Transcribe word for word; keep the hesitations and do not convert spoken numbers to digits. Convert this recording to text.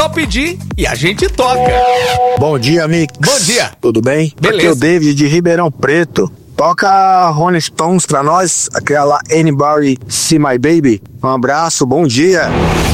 Só pedir e a gente toca. Bom dia, Mix. Bom dia. Tudo bem? Beleza. Aqui é o David de Ribeirão Preto. Toca Rolling Stones pra nós, aquela Anybody See My Baby. Um abraço, bom dia.